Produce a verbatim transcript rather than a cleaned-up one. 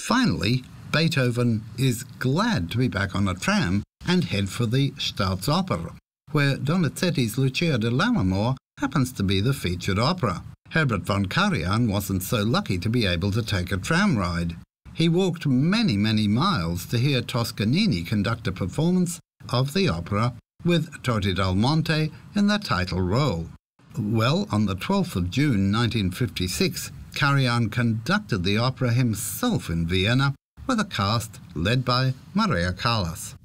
Finally, Beethoven is glad to be back on a tram and head for the Staatsoper, where Donizetti's Lucia di Lammermoor happens to be the featured opera. Herbert von Karajan wasn't so lucky to be able to take a tram ride. He walked many, many miles to hear Toscanini conduct a performance of the opera with Toti dal Monte in the title role. Well, on the twelfth of June nineteen fifty-six, Karajan conducted the opera himself in Vienna with a cast led by Maria Callas.